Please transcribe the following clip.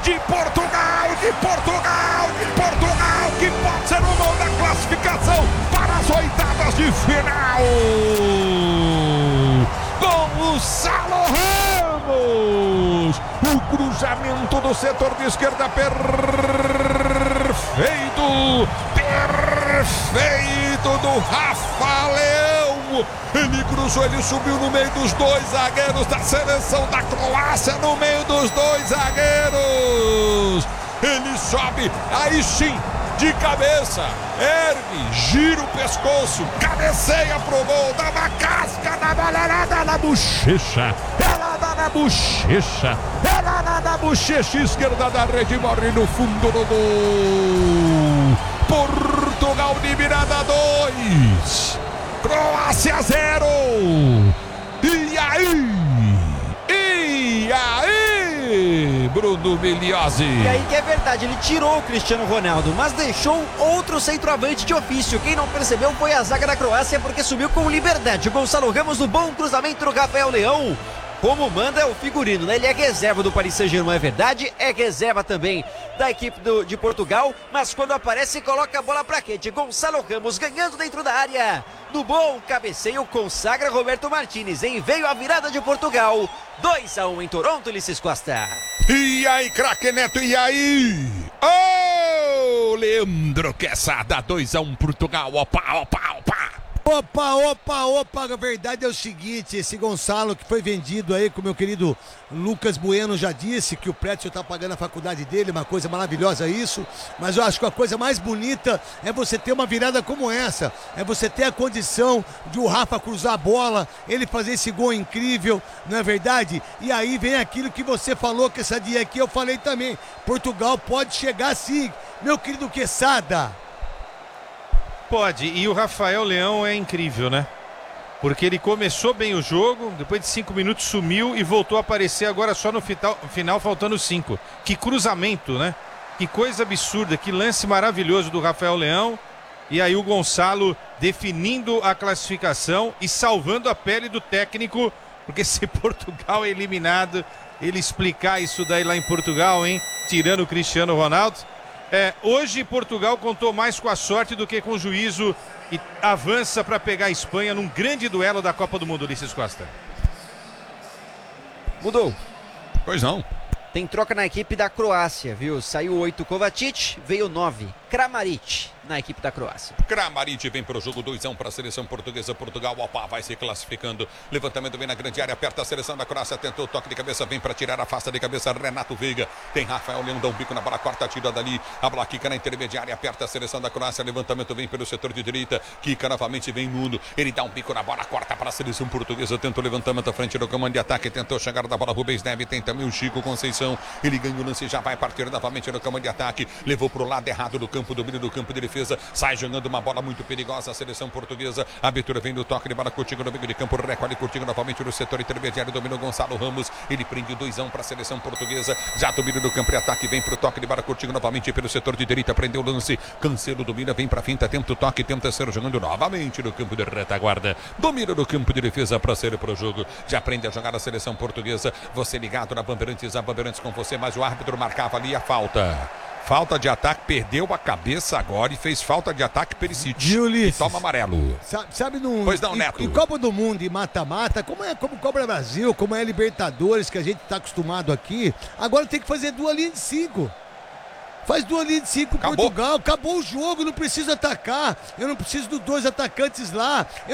de Portugal, que pode ser o gol da classificação para as oitavas de final. Gonçalo Ramos, o cruzamento do setor de esquerda perfeito do Rafa Leão. Ele cruzou, ele subiu no meio dos dois zagueiros da seleção da Croácia, no meio dos dois zagueiros. Ele sobe, aí sim, de cabeça, ergue, gira o pescoço, cabeceia pro gol, dá uma casca na bola, na bochecha, ela dá na bochecha, esquerda da rede, morre no fundo do gol. Portugal de virada 2, Croácia 0. E aí, Bruno Milhozzi? E aí que é verdade, ele tirou o Cristiano Ronaldo, mas deixou outro centroavante de ofício. Quem não percebeu foi a zaga da Croácia, porque subiu com liberdade. O Gonçalo Ramos, no bom cruzamento do Rafael Leão. Como manda o figurino, né? Ele é reserva do Paris Saint-Germain, é verdade, é reserva também da equipe de Portugal, mas quando aparece coloca a bola pra quente. Gonçalo Ramos ganhando dentro da área, no bom cabeceio consagra Roberto Martínez, hein? Veio a virada de Portugal, 2-1 em Toronto, Ulisses Costa. E aí, craque Neto, e aí? Ô, Leandro Quesada, 2-1 Portugal, opa. Opa, a verdade é o seguinte, esse Gonçalo que foi vendido aí, como meu querido Lucas Bueno já disse, que o Prétio tá pagando a faculdade dele, uma coisa maravilhosa isso, mas eu acho que a coisa mais bonita é você ter uma virada como essa, é você ter a condição de o Rafa cruzar a bola, ele fazer esse gol incrível, não é verdade? E aí vem aquilo que você falou, que essa dia aqui eu falei também, Portugal pode chegar sim, meu querido Quesada. Pode, e o Rafael Leão é incrível, né? Porque ele começou bem o jogo, depois de 5 minutos sumiu e voltou a aparecer agora só no final faltando 5. Que cruzamento, né? Que coisa absurda, que lance maravilhoso do Rafael Leão. E aí o Gonçalo definindo a classificação e salvando a pele do técnico, porque se Portugal é eliminado, ele explicar isso daí lá em Portugal, hein? Tirando o Cristiano Ronaldo. Hoje Portugal contou mais com a sorte do que com o juízo e avança para pegar a Espanha num grande duelo da Copa do Mundo, Ulisses Costa. Mudou. Pois não. Tem troca na equipe da Croácia, viu? Saiu 8 Kovacic, veio 9 Kramaric na equipe da Croácia. Kramaric vem para o jogo, 2-1 para a seleção portuguesa. Portugal, opa, vai se classificando. Levantamento vem na grande área, aperta a seleção da Croácia, tentou o toque de cabeça, vem para tirar, afasta de cabeça Renato Veiga. Tem Rafael Leão, dá um bico na bola, corta, tira dali. A bola quica na intermediária, aperta a seleção da Croácia. Levantamento vem pelo setor de direita, quica novamente, vem Nuno. Ele dá um bico na bola, corta para a seleção portuguesa. Tenta o levantamento à frente do comando de ataque, tentou chegar da bola Rubens Neves, tem também o Chico Conceição. Ele ganha o lance, já vai partir novamente no comando de ataque. Levou para o lado errado do campo, domínio do campo de defesa. Sai jogando uma bola muito perigosa a seleção portuguesa. A abertura vem do toque de bola, Coutinho no meio de campo. Recolhe Coutinho novamente no setor intermediário. Dominou Gonçalo Ramos. Ele prende 2-1 para a seleção portuguesa. Já domina do campo de ataque. Vem para o toque de bola, Coutinho novamente pelo setor de direita. Prendeu o lance. Cancelo domina, vem para a finta. Tenta o toque, tenta ser jogando novamente no campo de retaguarda. Domina do campo de defesa para ser para o jogo. Já aprende a jogar a seleção portuguesa. Você ligado na Bandeirantes, a Bandeirantes com você, mas o árbitro marcava ali a falta. Falta de ataque, perdeu a cabeça agora e fez falta de ataque Perisic. E toma amarelo. Sabe no, pois não, Neto. Em Copa do Mundo e mata-mata, como Copa Brasil, como é Libertadores, que a gente tá acostumado aqui, agora tem que fazer duas linhas de 5. Faz duas linhas de 5 Portugal, acabou o jogo, não precisa atacar. Eu não preciso dos dois atacantes lá.